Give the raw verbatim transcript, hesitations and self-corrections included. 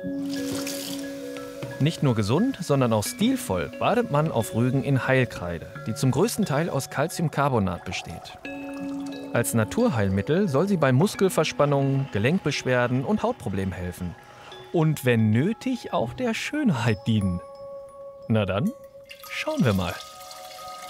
Nicht nur gesund, sondern auch stilvoll badet man auf Rügen in Heilkreide, die zum größten Teil aus Calciumcarbonat besteht. Als Naturheilmittel soll sie bei Muskelverspannungen, Gelenkbeschwerden und Hautproblemen helfen. Und wenn nötig auch der Schönheit dienen. Na dann, schauen wir mal.